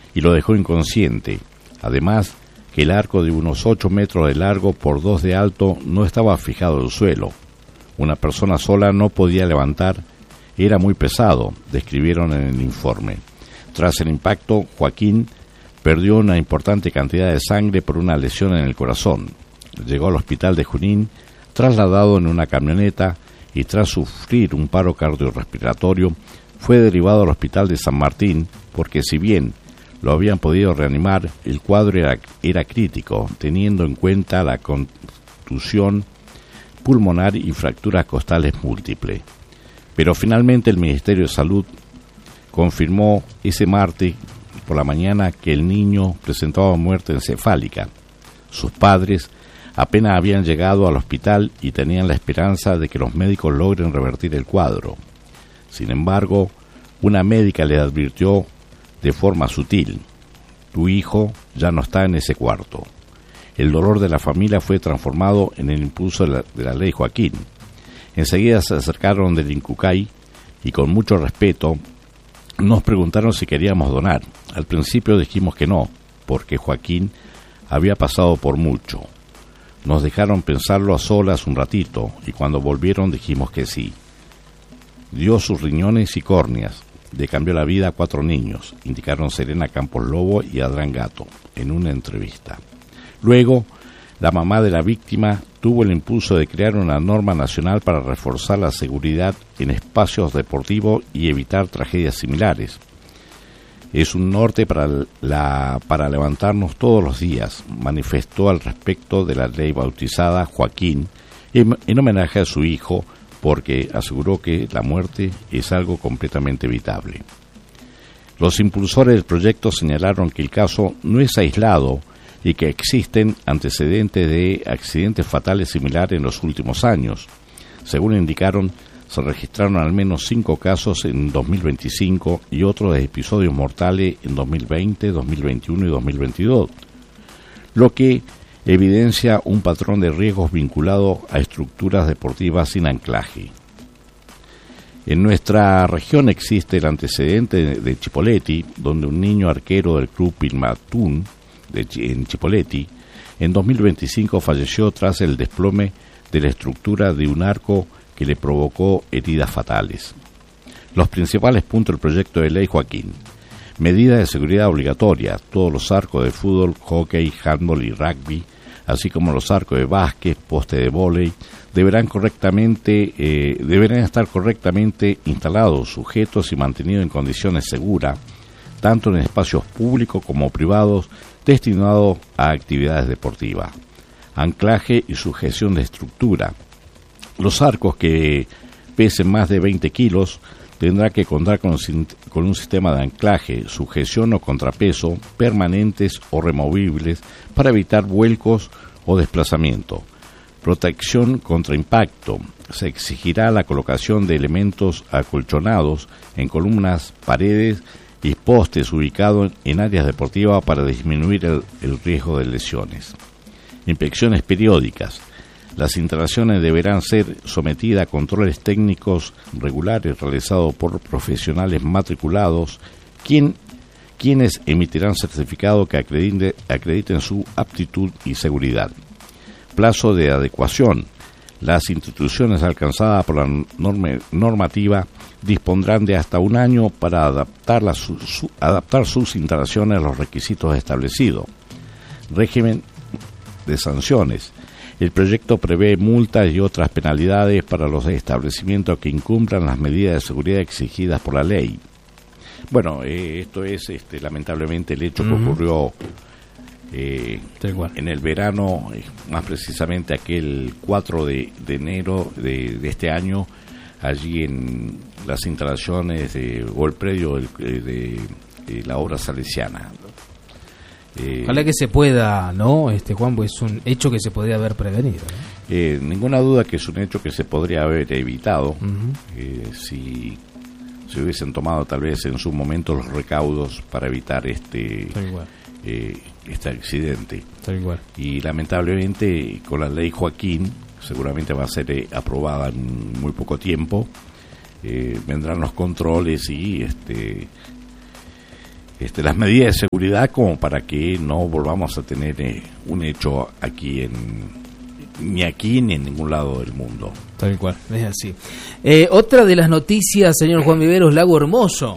y lo dejó inconsciente. Además, que el arco de unos 8 metros de largo por 2 de alto no estaba fijado al suelo. Una persona sola no podía levantar, era muy pesado, describieron en el informe. Tras el impacto, Joaquín perdió una importante cantidad de sangre por una lesión en el corazón. Llegó al hospital de Junín, trasladado en una camioneta, y tras sufrir un paro cardiorrespiratorio, fue derivado al hospital de San Martín, porque si bien lo habían podido reanimar, el cuadro era crítico, teniendo en cuenta la contusión pulmonar y fracturas costales múltiples. Pero finalmente el Ministerio de Salud confirmó ese martes por la mañana que el niño presentaba muerte encefálica. Sus padres apenas habían llegado al hospital y tenían la esperanza de que los médicos logren revertir el cuadro. Sin embargo, una médica le advirtió de forma sutil: tu hijo ya no está en ese cuarto. El dolor de la familia fue transformado en el impulso de la ley Joaquín. Enseguida se acercaron del Incucay y con mucho respeto nos preguntaron si queríamos donar. Al principio dijimos que no, porque Joaquín había pasado por mucho. Nos dejaron pensarlo a solas un ratito y cuando volvieron dijimos que sí. Dio sus riñones y córneas. Le cambió la vida a 4 niños, indicaron Serena Campos Lobo y Adrián Gato en una entrevista. Luego, la mamá de la víctima tuvo el impulso de crear una norma nacional para reforzar la seguridad en espacios deportivos y evitar tragedias similares. Es un norte para levantarnos todos los días, manifestó al respecto de la ley bautizada Joaquín, en homenaje a su hijo, porque aseguró que la muerte es algo completamente evitable. Los impulsores del proyecto señalaron que el caso no es aislado y que existen antecedentes de accidentes fatales similares en los últimos años. Según indicaron, se registraron al menos 5 casos en 2025 y otros episodios mortales en 2020, 2021 y 2022, lo que evidencia un patrón de riesgos vinculado a estructuras deportivas sin anclaje. En nuestra región existe el antecedente de Chipoleti, donde un niño arquero del club Pilmatún en Chipoleti en 2025 falleció tras el desplome de la estructura de un arco que le provocó heridas fatales. Los principales puntos del proyecto de ley Joaquín: medidas de seguridad obligatorias. Todos los arcos de fútbol, hockey, handball y rugby, así como los arcos de básquet, poste de vóley, deberán estar correctamente instalados, sujetos y mantenidos en condiciones seguras, tanto en espacios públicos como privados destinados a actividades deportivas. Anclaje y sujeción de estructura. Los arcos que pesen más de 20 kilos tendrán que contar con un sistema de anclaje, sujeción o contrapeso permanentes o removibles para evitar vuelcos o desplazamiento. Protección contra impacto. Se exigirá la colocación de elementos acolchonados en columnas, paredes y postes ubicados en áreas deportivas para disminuir el riesgo de lesiones. Inspecciones periódicas. Las instalaciones deberán ser sometidas a controles técnicos regulares realizados por profesionales matriculados, quienes emitirán certificados que acrediten su aptitud y seguridad. Plazo de adecuación. Las instituciones alcanzadas por la normativa dispondrán de hasta 1 año para adaptar sus instalaciones a los requisitos establecidos. Régimen de sanciones. El proyecto prevé multas y otras penalidades para los establecimientos que incumplan las medidas de seguridad exigidas por la ley. Bueno, esto es lamentablemente el hecho que ocurrió en el verano, más precisamente aquel 4 de enero de este año, allí en las instalaciones o el predio de la obra salesiana. Ojalá que se pueda, ¿no? Juan, pues es un hecho que se podría haber prevenido, ¿no? Ninguna duda que es un hecho que se podría haber evitado si se hubiesen tomado tal vez en su momento los recaudos para evitar este accidente. Y lamentablemente con la ley Joaquín seguramente va a ser aprobada en muy poco tiempo. Vendrán los controles y las medidas de seguridad como para que no volvamos a tener un hecho aquí ni en ningún lado del mundo. Tal cual, es así. Otra de las noticias, señor Juan Viveros, Lago Hermoso.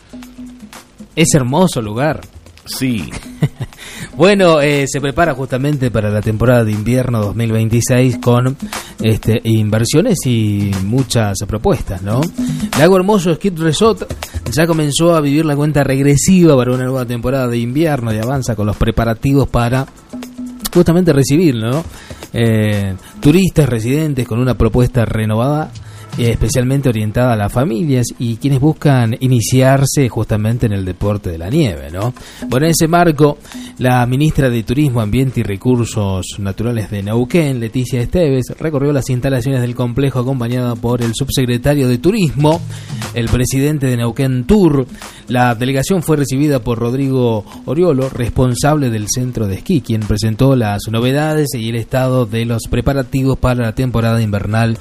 Es hermoso lugar. Sí. Bueno, se prepara justamente para la temporada de invierno 2026 con inversiones y muchas propuestas, ¿no? Lago Hermoso Ski Resort ya comenzó a vivir la cuenta regresiva para una nueva temporada de invierno y avanza con los preparativos para justamente recibir, ¿no? Turistas residentes con una propuesta renovada, especialmente orientada a las familias y quienes buscan iniciarse justamente en el deporte de la nieve, ¿no? Bueno, en ese marco, la ministra de Turismo, Ambiente y Recursos Naturales de Neuquén, Leticia Esteves, recorrió las instalaciones del complejo acompañada por el subsecretario de Turismo, el presidente de Neuquén Tour. La delegación fue recibida por Rodrigo Oriolo, responsable del centro de esquí, quien presentó las novedades y el estado de los preparativos para la temporada invernal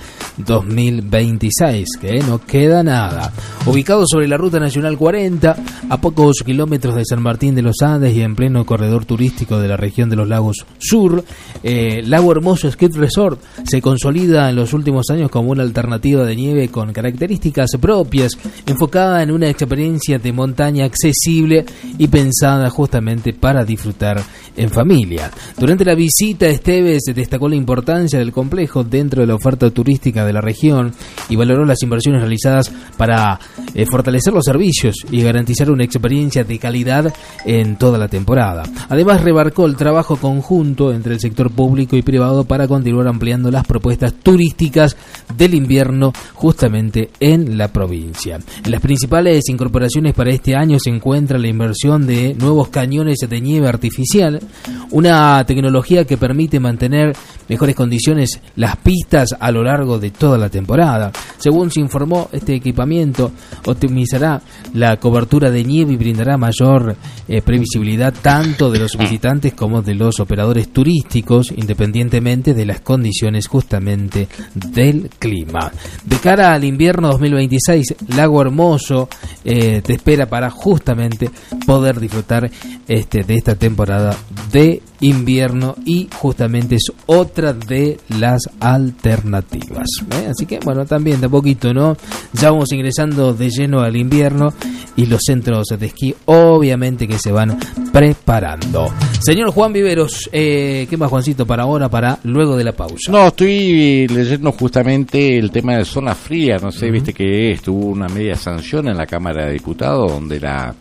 2026, que no queda nada. Ubicado sobre la Ruta Nacional 40, a pocos kilómetros de San Martín de los Andes y en pleno corredor turístico de la región de los Lagos Sur, Lago Hermoso Ski Resort se consolida en los últimos años como una alternativa de nieve con características propias, enfocada en una experiencia de montaña accesible y pensada justamente para disfrutar en familia. Durante la visita, Esteves destacó la importancia del complejo dentro de la oferta turística de la región y valoró las inversiones realizadas para fortalecer los servicios y garantizar una experiencia de calidad en toda la temporada. Además, remarcó el trabajo conjunto entre el sector público y privado para continuar ampliando las propuestas turísticas del invierno justamente en la provincia. En las principales incorporaciones para este año se encuentra la inversión de nuevos cañones de nieve artificial, una tecnología que permite mantener mejores condiciones las pistas a lo largo de toda la temporada. Según se informó, este equipamiento optimizará la cobertura de nieve y brindará mayor previsibilidad tanto de los visitantes como de los operadores turísticos, independientemente de las condiciones justamente del clima. De cara al invierno 2026, Lago Hermoso te espera para justamente poder disfrutar de esta temporada de invierno y justamente es otra de las alternativas. Así que bueno, también de a poquito, ¿no? Ya vamos ingresando de lleno al invierno y los centros de esquí obviamente que se van preparando. Señor Juan Viveros, ¿qué más, Juancito, para ahora, para luego de la pausa? No, estoy leyendo justamente el tema de zona fría, no sé, viste que estuvo una media sanción en la Cámara de Diputados donde la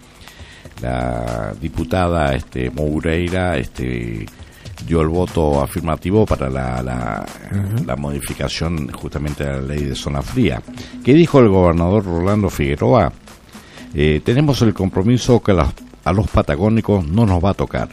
diputada Moureira dio el voto afirmativo para la modificación justamente de la ley de zona fría. ¿Qué dijo el gobernador Rolando Figueroa? Tenemos el compromiso que a los patagónicos no nos va a tocar.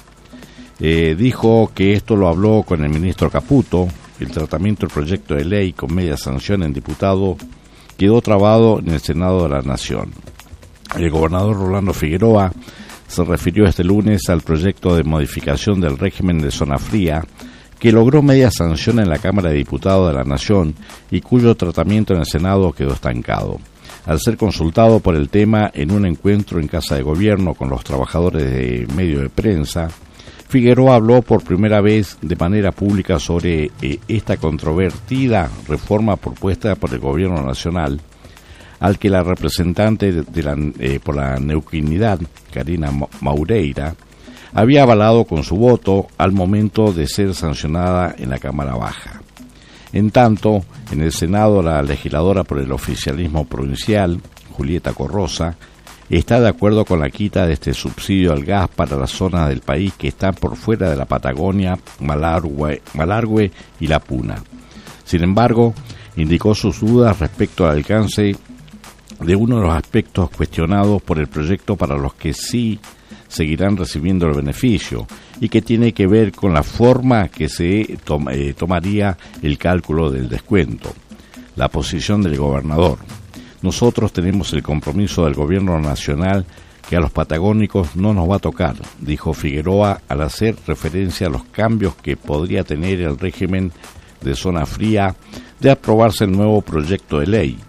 Dijo que esto lo habló con el ministro Caputo. El tratamiento del proyecto de ley con media sanción en diputado quedó trabado en el Senado de la Nación. El gobernador Rolando Figueroa se refirió este lunes al proyecto de modificación del régimen de zona fría que logró media sanción en la Cámara de Diputados de la Nación y cuyo tratamiento en el Senado quedó estancado. Al ser consultado por el tema en un encuentro en Casa de Gobierno con los trabajadores de medio de prensa, Figueroa habló por primera vez de manera pública sobre esta controvertida reforma propuesta por el Gobierno Nacional, al que la representante por la neuquinidad, Karina Moureira, había avalado con su voto al momento de ser sancionada en la Cámara Baja. En tanto, en el Senado, la legisladora por el oficialismo provincial, Julieta Corrosa, está de acuerdo con la quita de este subsidio al gas para las zonas del país que están por fuera de la Patagonia, Malargüe y La Puna. Sin embargo, indicó sus dudas respecto al alcance de uno de los aspectos cuestionados por el proyecto para los que sí seguirán recibiendo el beneficio y que tiene que ver con la forma que se tomaría el cálculo del descuento. La posición del gobernador. Nosotros tenemos el compromiso del gobierno nacional que a los patagónicos no nos va a tocar, dijo Figueroa al hacer referencia a los cambios que podría tener el régimen de zona fría de aprobarse el nuevo proyecto de ley.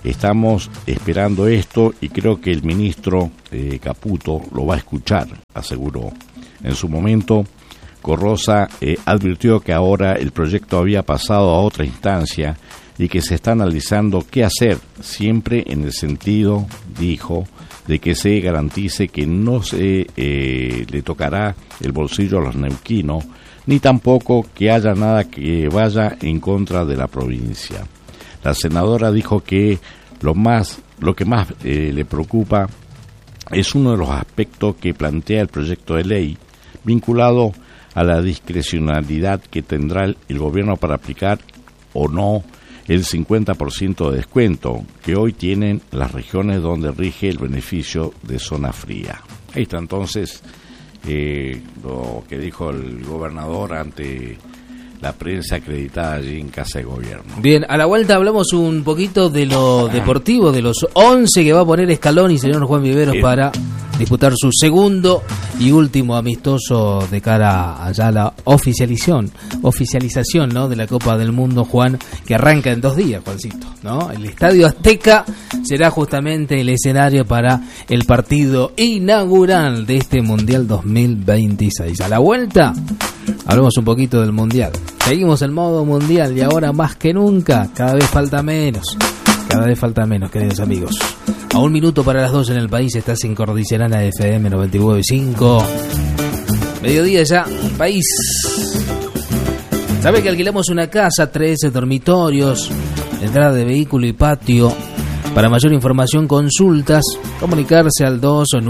Estamos esperando esto y creo que el ministro Caputo lo va a escuchar, aseguró. En su momento, Corrosa advirtió que ahora el proyecto había pasado a otra instancia y que se está analizando qué hacer, siempre en el sentido, dijo, de que se garantice que no se le tocará el bolsillo a los neuquinos, ni tampoco que haya nada que vaya en contra de la provincia. La senadora dijo que lo que más le preocupa es uno de los aspectos que plantea el proyecto de ley, vinculado a la discrecionalidad que tendrá el gobierno para aplicar o no el 50% de descuento que hoy tienen las regiones donde rige el beneficio de zona fría. Ahí está entonces lo que dijo el gobernador ante la prensa acreditada allí en Casa de Gobierno. Bien, a la vuelta hablamos un poquito de lo deportivo, de los 11 que va a poner Scaloni, señor Juan Viveros, para disputar su segundo y último amistoso de cara allá a la oficialización, ¿no?, de la Copa del Mundo, Juan, que arranca en 2 días, Juancito, ¿no? El Estadio Azteca será justamente el escenario para el partido inaugural de este Mundial 2026. A la vuelta hablamos un poquito del Mundial. Seguimos en modo Mundial y ahora más que nunca, cada vez falta menos, queridos amigos. A 1 minuto para las 2 en el país, estás en Cordillerana FM 99.5. Mediodía ya, país. ¿Sabe que alquilamos una casa, 13 dormitorios, entrada de vehículo y patio? Para mayor información, consultas, comunicarse al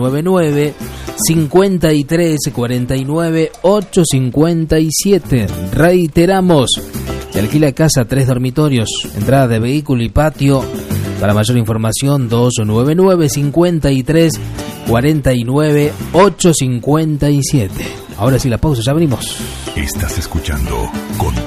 299-53-49-857. Reiteramos, se alquila casa, 3 dormitorios, entrada de vehículo y patio. Para mayor información, 299-53-49-857. Ahora sí, la pausa, ya venimos. Estás escuchando